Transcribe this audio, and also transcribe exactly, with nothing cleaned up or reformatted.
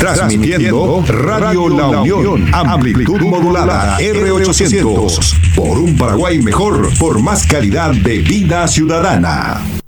transmitiendo Radio La Unión, amplitud modulada R ochocientos, por un Paraguay mejor, por más calidad de vida ciudadana.